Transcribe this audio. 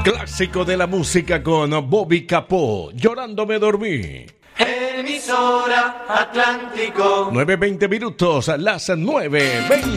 Clásico de la música con Bobby Capó, Llorando me dormí. Emisora Atlántico. 9:20 minutos, las 9:20.